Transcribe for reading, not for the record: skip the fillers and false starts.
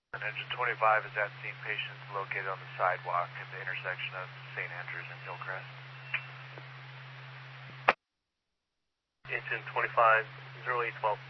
And engine 25 is at scene, patients located on the sidewalk at the intersection of St. Andrews and Hillcrest. Engine 25, 0812.